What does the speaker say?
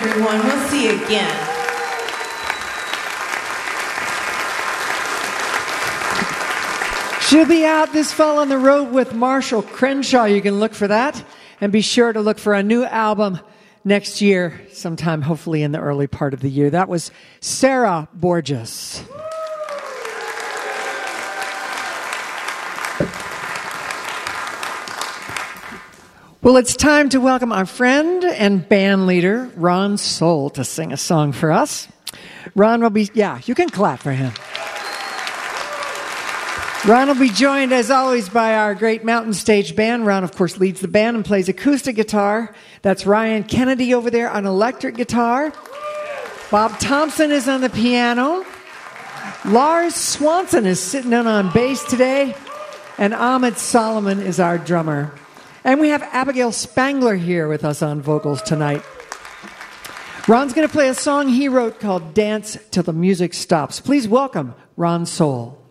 everyone. We'll see you again. She'll be out this fall on the road with Marshall Crenshaw. You can look for that. And be sure to look for a new album next year, sometime hopefully in the early part of the year. That was Sarah Borges. Well, it's time to welcome our friend and band leader, Ron Soul, to sing a song for us. Ron will be, you can clap for him. Ron will be joined, as always, by our great Mountain Stage Band. Ron, of course, leads the band and plays acoustic guitar. That's Ryan Kennedy over there on electric guitar. Bob Thompson is on the piano. Lars Swanson is sitting in on bass today. And Ahmed Solomon is our drummer. And we have Abigail Spangler here with us on vocals tonight. Ron's going to play a song he wrote called Dance Till the Music Stops. Please welcome Ron Soul.